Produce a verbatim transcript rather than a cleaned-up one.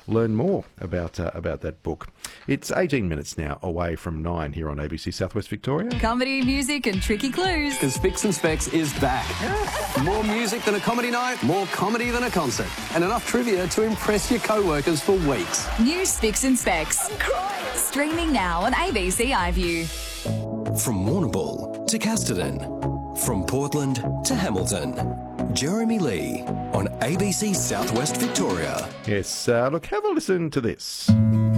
learn more about uh, about that book. It's eighteen minutes now away from nine here on A B C Southwest Victoria. Comedy, music and tricky clues. Because Fix and Specs is back. More music than a comedy night, more comedy than a concert, and enough trivia to impress your co-workers for weeks. New Fix and Specs. Streaming now on A B C iView. From Warrnambool to Casterton, from Portland to Hamilton, Jeremy Lee on A B C Southwest Victoria. Yes, uh, look, have a listen to this.